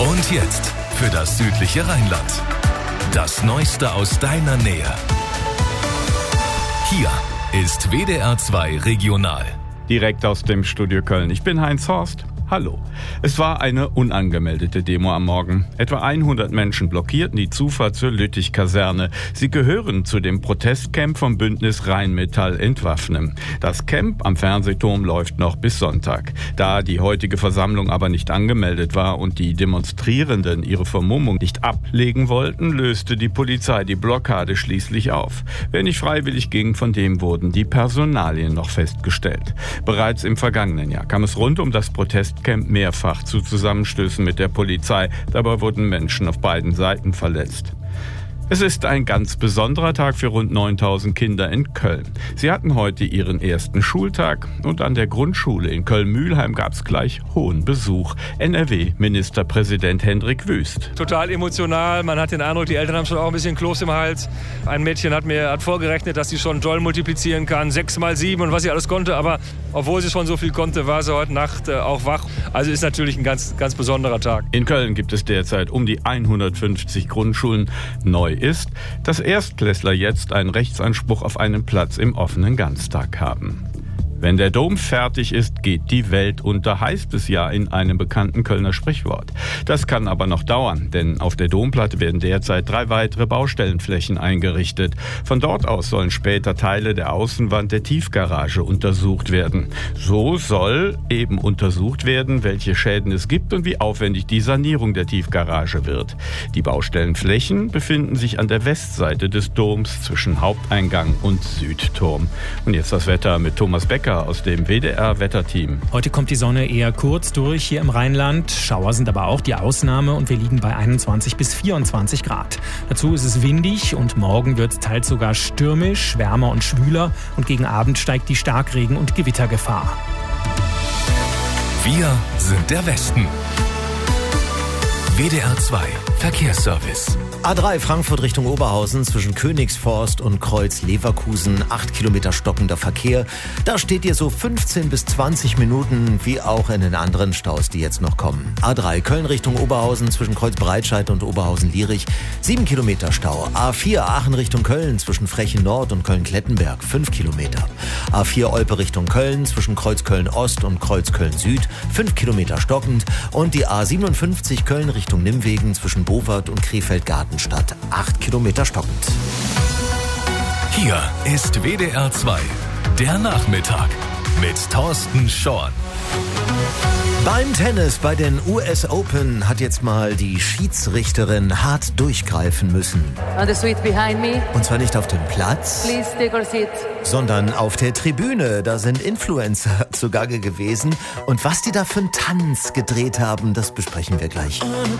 Und jetzt für das südliche Rheinland. Das Neueste aus deiner Nähe. Hier ist WDR 2 Regional. Direkt aus dem Studio Köln. Ich bin Heinz Horst. Hallo. Es war eine unangemeldete Demo am Morgen. Etwa 100 Menschen blockierten die Zufahrt zur Lüttich-Kaserne. Sie gehören zu dem Protestcamp vom Bündnis Rheinmetall Entwaffnen. Das Camp am Fernsehturm läuft noch bis Sonntag. Da die heutige Versammlung aber nicht angemeldet war und die Demonstrierenden ihre Vermummung nicht ablegen wollten, löste die Polizei die Blockade schließlich auf. Wer nicht freiwillig ging, von dem wurden die Personalien noch festgestellt. Bereits im vergangenen Jahr kam es rund um das Protestcamp mehrfach zu Zusammenstößen mit der Polizei. Dabei wurden Menschen auf beiden Seiten verletzt. Es ist ein ganz besonderer Tag für rund 9000 Kinder in Köln. Sie hatten heute ihren ersten Schultag und an der Grundschule in Köln-Mühlheim gab es gleich hohen Besuch. NRW-Ministerpräsident Hendrik Wüst. Total emotional. Man hat den Eindruck, die Eltern haben schon auch ein bisschen Kloß im Hals. Ein Mädchen hat vorgerechnet, dass sie schon Joule multiplizieren kann, 6 mal 7 und was sie alles konnte. Aber obwohl sie schon so viel konnte, war sie heute Nacht auch wach. Also ist natürlich ein ganz, ganz besonderer Tag. In Köln gibt es derzeit um die 150 Grundschulen. Neu ist, dass Erstklässler jetzt einen Rechtsanspruch auf einen Platz im offenen Ganztag haben. Wenn der Dom fertig ist, geht die Welt unter, heißt es ja in einem bekannten Kölner Sprichwort. Das kann aber noch dauern, denn auf der Domplatte werden derzeit 3 weitere Baustellenflächen eingerichtet. Von dort aus sollen später Teile der Außenwand der Tiefgarage untersucht werden. So soll eben untersucht werden, welche Schäden es gibt und wie aufwendig die Sanierung der Tiefgarage wird. Die Baustellenflächen befinden sich an der Westseite des Doms zwischen Haupteingang und Südturm. Und jetzt das Wetter mit Thomas Becker aus dem WDR-Wetterteam. Heute kommt die Sonne eher kurz durch hier im Rheinland. Schauer sind aber auch die Ausnahme und wir liegen bei 21 bis 24 Grad. Dazu ist es windig und morgen wird es teils sogar stürmisch, wärmer und schwüler und gegen Abend steigt die Starkregen- und Gewittergefahr. Wir sind der Westen. WDR 2 Verkehrsservice. A3 Frankfurt Richtung Oberhausen zwischen Königsforst und Kreuz Leverkusen, 8 Kilometer stockender Verkehr. Da steht ihr so 15 bis 20 Minuten, wie auch in den anderen Staus, die jetzt noch kommen. A3 Köln Richtung Oberhausen zwischen Kreuz Breitscheid und Oberhausen-Lierich, 7 Kilometer Stau. A4 Aachen Richtung Köln zwischen Frechen Nord und Köln-Klettenberg, 5 Kilometer. A4 Olpe Richtung Köln zwischen Kreuz Köln Ost und Kreuz Köln Süd, 5 Kilometer stockend. Und die A57 Köln Richtung Nimwegen zwischen Bowart und Krefeld-Gartenstadt, 8 Kilometer stockend. Hier ist WDR 2, der Nachmittag mit Thorsten Schorn. Beim Tennis bei den US Open hat jetzt mal die Schiedsrichterin hart durchgreifen müssen. On the suite behind me. Und zwar nicht auf dem Platz, Please take your seat. sondern auf der Tribüne. Da sind Influencer zugange gewesen. Und was die da für einen Tanz gedreht haben, das besprechen wir gleich.